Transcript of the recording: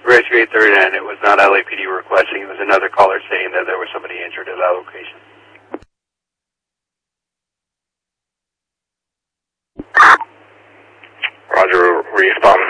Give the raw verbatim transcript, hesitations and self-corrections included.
Rescue eight thirty, and it was not L A P D requesting. It was another caller saying that there was somebody injured at that location. Roger, respond.